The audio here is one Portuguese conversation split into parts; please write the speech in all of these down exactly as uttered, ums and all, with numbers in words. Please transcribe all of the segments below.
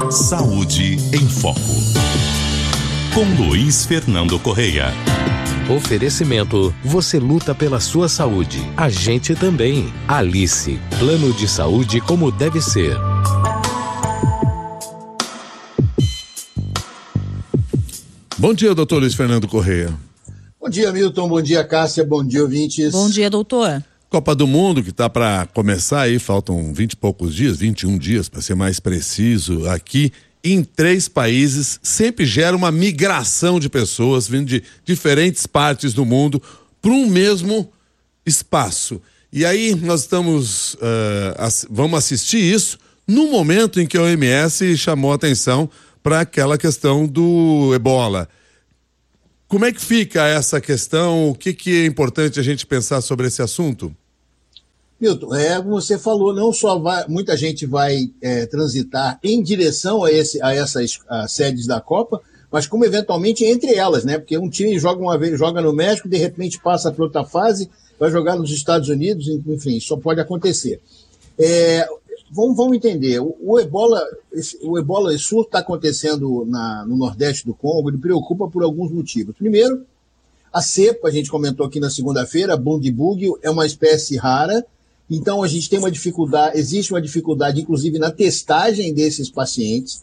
Saúde em Foco, com Luiz Fernando Correia. Oferecimento, você luta pela sua saúde. A gente também. Alice, plano de saúde como deve ser. Bom dia, doutor Luiz Fernando Correia. Bom dia, Milton. Bom dia, Cássia. Bom dia, ouvintes. Bom dia, doutor. Copa do Mundo, que está para começar aí, faltam vinte e poucos dias, vinte e um dias, para ser mais preciso, aqui em três países, sempre gera uma migração de pessoas vindo de diferentes partes do mundo para um mesmo espaço. E aí nós estamos, uh, ass- vamos assistir isso no momento em que a O M S chamou a atenção para aquela questão do ebola. Como é que fica essa questão? O que, que é importante a gente pensar sobre esse assunto? Milton, é, como você falou, não só vai, muita gente vai é, transitar em direção a, esse, a essas a sedes da Copa, mas como eventualmente entre elas, né? Porque um time joga uma vez, joga no México, de repente passa para outra fase, vai jogar nos Estados Unidos, enfim, isso só pode acontecer. É, vamos, vamos entender, o, o Ebola, esse, o Ebola surto está acontecendo na, no Nordeste do Congo, ele preocupa por alguns motivos. Primeiro, a cepa, a gente comentou aqui na segunda-feira, a Bundibugyo, é uma espécie rara. Então, a gente tem uma dificuldade, existe uma dificuldade, inclusive, na testagem desses pacientes.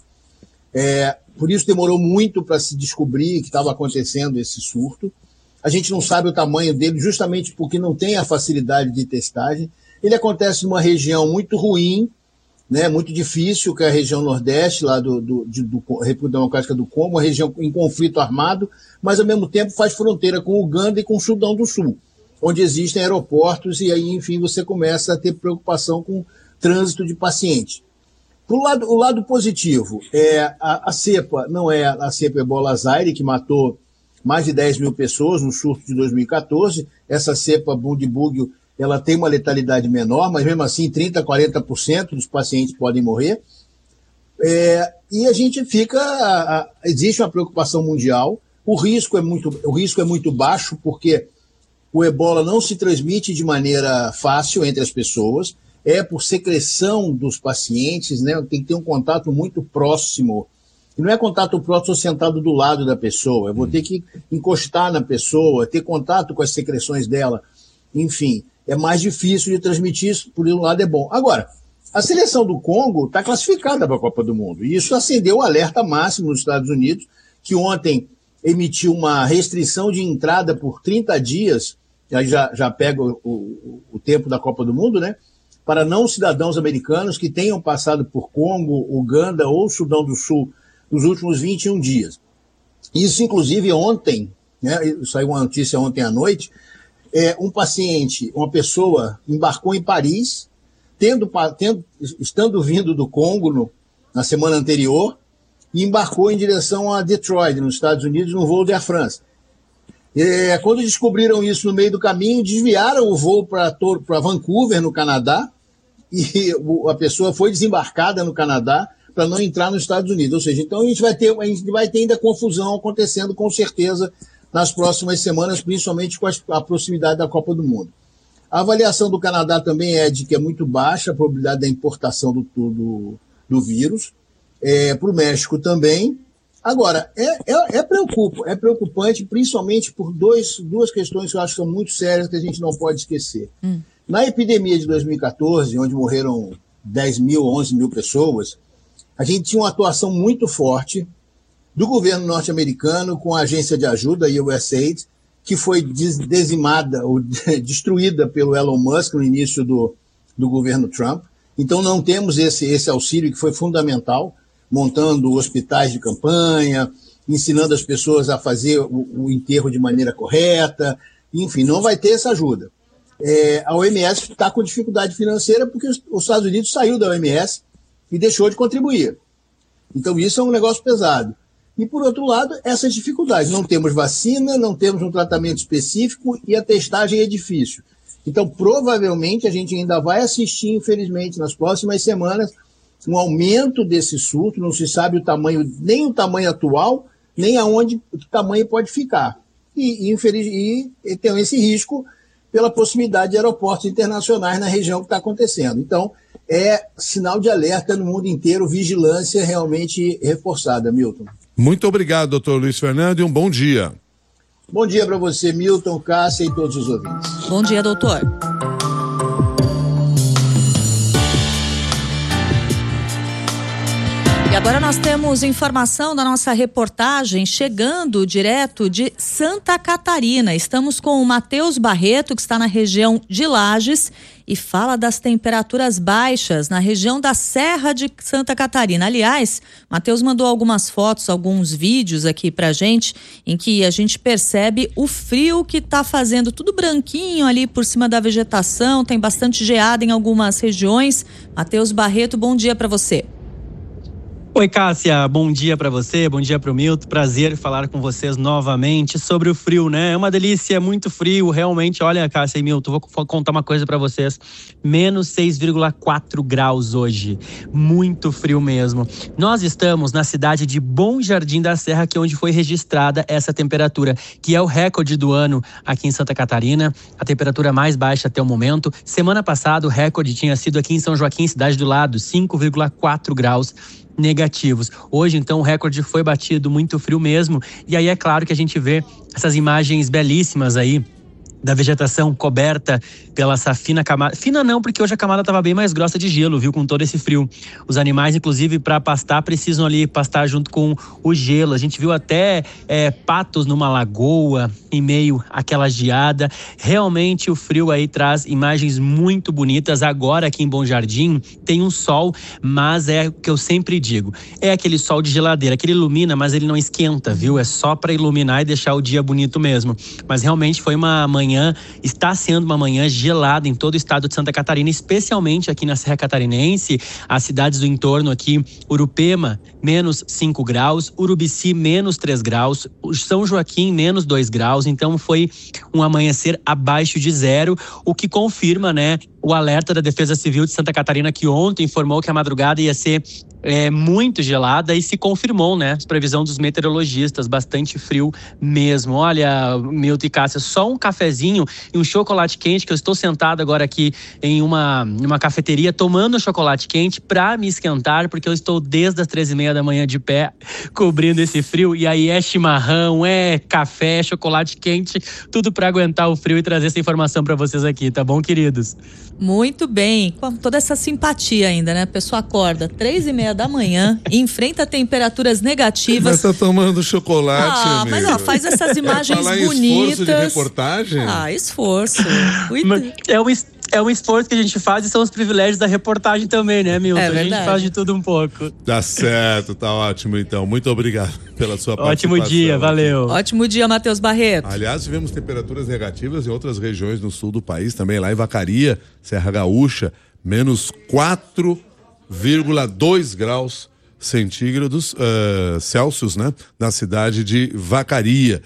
É, por isso demorou muito para se descobrir que estava acontecendo esse surto. A gente não sabe o tamanho dele, justamente porque não tem a facilidade de testagem. Ele acontece numa região muito ruim, né, muito difícil, que é a região nordeste, lá do, do, de, do República Democrática do Congo, uma região em conflito armado, mas, ao mesmo tempo, faz fronteira com Uganda e com o Sudão do Sul, onde existem aeroportos, e aí, enfim, você começa a ter preocupação com o trânsito de pacientes. Por lado, o lado positivo, é, a, a cepa não é a cepa Ebola Zaire, que matou mais de dez mil pessoas no surto de dois mil e catorze. Essa cepa Bundibugyo, ela tem uma letalidade menor, mas mesmo assim trinta, quarenta por cento dos pacientes podem morrer. É, e a gente fica, a, a, existe uma preocupação mundial, o risco é muito, o risco é muito baixo, porque o ebola não se transmite de maneira fácil entre as pessoas, é por secreção dos pacientes, né? Tem que ter um contato muito próximo. E não é contato próximo sentado do lado da pessoa, eu vou ter que encostar na pessoa, ter contato com as secreções dela. Enfim, é mais difícil de transmitir isso, por um lado é bom. Agora, a seleção do Congo está classificada para a Copa do Mundo, e isso acendeu o alerta máximo nos Estados Unidos, que ontem emitiu uma restrição de entrada por trinta dias, aí já, já pega o, o, o tempo da Copa do Mundo, né? Para não cidadãos americanos que tenham passado por Congo, Uganda ou Sudão do Sul nos últimos vinte e um dias. Isso, inclusive, ontem, né? Saiu uma notícia ontem à noite, é, um paciente, uma pessoa, embarcou em Paris, tendo, tendo, estando vindo do Congo no, na semana anterior, e embarcou em direção a Detroit, nos Estados Unidos, no voo da França. É, quando descobriram isso no meio do caminho, desviaram o voo para Vancouver, no Canadá, e a pessoa foi desembarcada no Canadá para não entrar nos Estados Unidos. Ou seja, então a gente vai ter, a gente vai ter ainda confusão acontecendo, com certeza, nas próximas semanas, principalmente com a proximidade da Copa do Mundo. A avaliação do Canadá também é de que é muito baixa a probabilidade da importação do, do, do vírus. É, para o México também. Agora, é, é, é, preocupa, é preocupante, principalmente por dois, duas questões que eu acho que são muito sérias, que a gente não pode esquecer. Hum. Na epidemia de dois mil e catorze, onde morreram dez mil, onze mil pessoas, a gente tinha uma atuação muito forte do governo norte-americano com a agência de ajuda, a U S A I D, que foi dizimada ou destruída pelo Elon Musk no início do, do governo Trump. Então não temos esse, esse auxílio que foi fundamental, montando hospitais de campanha, ensinando as pessoas a fazer o, o enterro de maneira correta, enfim, não vai ter essa ajuda. É, a O M S está com dificuldade financeira porque os, os Estados Unidos saiu da O M S e deixou de contribuir. Então isso é um negócio pesado. E, por outro lado, essas dificuldades. Não temos vacina, não temos um tratamento específico e a testagem é difícil. Então, provavelmente, a gente ainda vai assistir, infelizmente, nas próximas semanas, um aumento desse surto. Não se sabe o tamanho, nem o tamanho atual, nem aonde o tamanho pode ficar. E, infeliz, e, e tem esse risco pela proximidade de aeroportos internacionais na região que está acontecendo. Então, é sinal de alerta no mundo inteiro, vigilância realmente reforçada, Milton. Muito obrigado, doutor Luiz Fernando, e um bom dia. Bom dia para você, Milton, Cássia e todos os ouvintes. Bom dia, doutor. E agora nós temos informação da nossa reportagem chegando direto de Santa Catarina. Estamos com o Matheus Barreto, que está na região de Lages e fala das temperaturas baixas na região da Serra de Santa Catarina. Aliás, Matheus mandou algumas fotos, alguns vídeos aqui pra gente, em que a gente percebe o frio que está fazendo, tudo branquinho ali por cima da vegetação, tem bastante geada em algumas regiões. Matheus Barreto, bom dia para você. Oi, Cássia, bom dia para você, bom dia para o Milton, prazer falar com vocês novamente sobre o frio, né? É uma delícia, é muito frio, realmente. Olha, Cássia e Milton, vou contar uma coisa para vocês, menos seis vírgula quatro graus hoje, muito frio mesmo. Nós estamos na cidade de Bom Jardim da Serra, que é onde foi registrada essa temperatura, que é o recorde do ano aqui em Santa Catarina, a temperatura mais baixa até o momento. Semana passada o recorde tinha sido aqui em São Joaquim, cidade do lado, cinco vírgula quatro graus negativos. Hoje, então, o recorde foi batido, muito frio mesmo. E aí é claro que a gente vê essas imagens belíssimas aí da vegetação coberta pela essa fina camada. Fina não, porque hoje a camada estava bem mais grossa de gelo, viu? Com todo esse frio. Os animais, inclusive, para pastar, precisam ali pastar junto com o gelo. A gente viu até é, patos numa lagoa, em meio àquela geada. Realmente o frio aí traz imagens muito bonitas. Agora aqui em Bom Jardim tem um sol, mas é o que eu sempre digo. É aquele sol de geladeira, que ele ilumina, mas ele não esquenta, viu? É só para iluminar e deixar o dia bonito mesmo. Mas realmente foi uma manhã, está sendo uma manhã gelada em todo o estado de Santa Catarina, especialmente aqui na Serra Catarinense, as cidades do entorno aqui, Urupema, menos cinco graus, Urubici, menos três graus, São Joaquim, menos dois graus, então foi um amanhecer abaixo de zero, o que confirma, né, o alerta da Defesa Civil de Santa Catarina, que ontem informou que a madrugada ia ser é, muito gelada, e se confirmou, né, a previsão dos meteorologistas, bastante frio mesmo. Olha, Milton e Cássia, só um cafezinho e um chocolate quente, que eu estou sentado agora aqui em uma, uma cafeteria tomando chocolate quente para me esquentar, porque eu estou desde as treze e meia da manhã de pé, cobrindo esse frio, e aí é chimarrão, é café, chocolate quente, tudo para aguentar o frio e trazer essa informação para vocês aqui, tá bom, queridos? Muito bem, com toda essa simpatia ainda, né? A pessoa acorda três e meia da manhã, enfrenta temperaturas negativas. Mas tá tomando chocolate, Ah, amigo. mas ó, faz essas imagens falar em bonitas. esforço de reportagem? Ah, esforço. É um, é um esforço que a gente faz e são os privilégios da reportagem também, né, Milton? É a gente verdade. faz de tudo um pouco. Tá certo, tá ótimo então. Muito obrigado pela sua participação. Ótimo dia, valeu. Ótimo dia, Matheus Barreto. Aliás, tivemos temperaturas negativas em outras regiões no sul do país, também lá em Vacaria, Serra Gaúcha, menos quatro vírgula dois graus centígrados, uh, Celsius, né? Na cidade de Vacaria.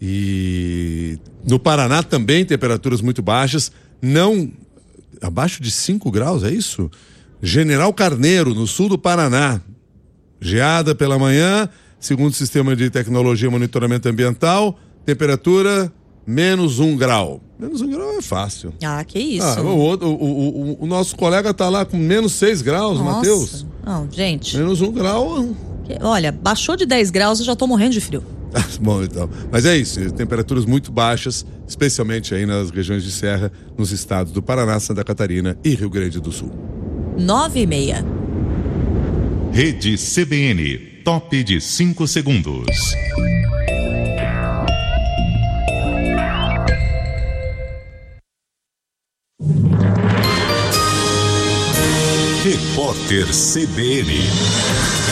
E no Paraná também temperaturas muito baixas, não abaixo de cinco graus, é isso? General Carneiro, no sul do Paraná, geada pela manhã, segundo o Sistema de Tecnologia e Monitoramento Ambiental, temperatura menos um grau. Menos um grau é fácil. Ah, que isso. Ah, o, outro, o, o, o, o nosso colega tá lá com menos seis graus, Nossa. Matheus. Não, gente. Menos um grau. Que, olha, baixou de dez graus, eu já tô morrendo de frio. Bom, então. Mas é isso, temperaturas muito baixas, especialmente aí nas regiões de serra, nos estados do Paraná, Santa Catarina e Rio Grande do Sul. Nove e meia. Rede C B N, top de cinco segundos. Repórter C B N.